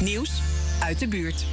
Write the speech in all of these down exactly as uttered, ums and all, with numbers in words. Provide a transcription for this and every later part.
Nieuws uit de buurt.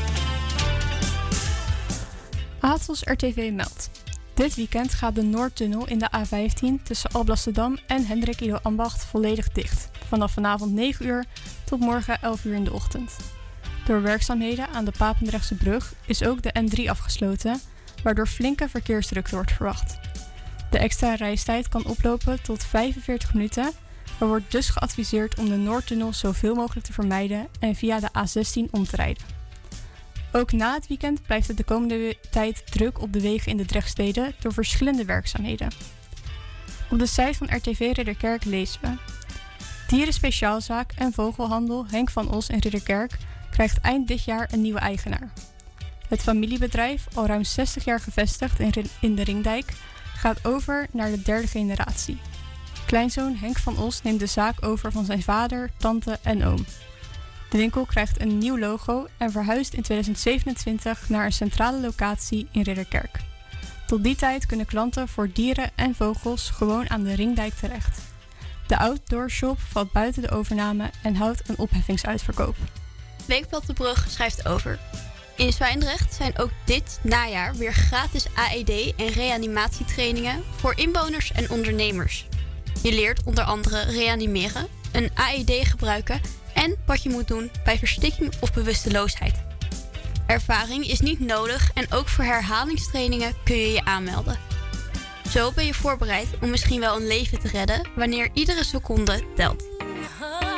Atos R T V meldt. Dit weekend gaat de Noordtunnel in de A vijftien tussen Alblasserdam en Hendrik Ido Ambacht volledig dicht. Vanaf vanavond negen uur tot morgen elf uur in de ochtend. Door werkzaamheden aan de Papendrechtse brug is ook de N drie afgesloten, waardoor flinke verkeersdrukte wordt verwacht. De extra reistijd kan oplopen tot vijfenveertig minuten. Er wordt dus geadviseerd om de Noordtunnel zoveel mogelijk te vermijden en via de A zestien om te rijden. Ook na het weekend blijft het de komende tijd druk op de wegen in de Drechtsteden door verschillende werkzaamheden. Op de site van R T V Ridderkerk lezen we: Dierenspeciaalzaak en vogelhandel Henk van Os in Ridderkerk krijgt eind dit jaar een nieuwe eigenaar. Het familiebedrijf, al ruim zestig jaar gevestigd in de Ringdijk, gaat over naar de derde generatie. Kleinzoon Henk van Os neemt de zaak over van zijn vader, tante en oom. De winkel krijgt een nieuw logo en verhuist in tweeduizend zevenentwintig naar een centrale locatie in Ridderkerk. Tot die tijd kunnen klanten voor dieren en vogels gewoon aan de Ringdijk terecht. De outdoor shop valt buiten de overname en houdt een opheffingsuitverkoop. Weekblad De Brug schrijft over. In Zwijndrecht zijn ook dit najaar weer gratis A E D en reanimatietrainingen voor inwoners en ondernemers. Je leert onder andere reanimeren, een A E D gebruiken en wat je moet doen bij verstikking of bewusteloosheid. Ervaring is niet nodig en ook voor herhalingstrainingen kun je je aanmelden. Zo ben je voorbereid om misschien wel een leven te redden wanneer iedere seconde telt.